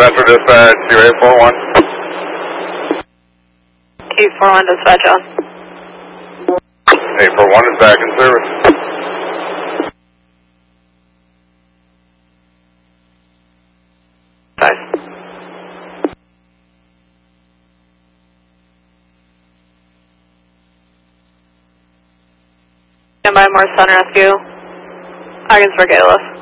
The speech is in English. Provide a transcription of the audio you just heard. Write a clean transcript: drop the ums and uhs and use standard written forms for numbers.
Metro Dispatch, Q841. Q41 dispatch on. 841 is back in service. Nice. Stand by, Morse Sun Rescue. Ogdensburg ALS.